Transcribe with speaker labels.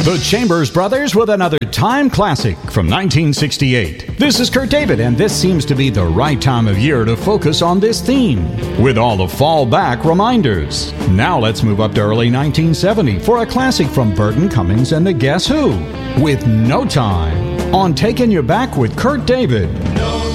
Speaker 1: The Chambers Brothers with another time classic from 1968. This is Kurt David, and this seems to be the right time of year to focus on this theme, with all the fallback reminders. Now let's move up to early 1970 for a classic from Burton Cummings and the Guess Who, with No Time, on Taking You Back with Kurt David.
Speaker 2: No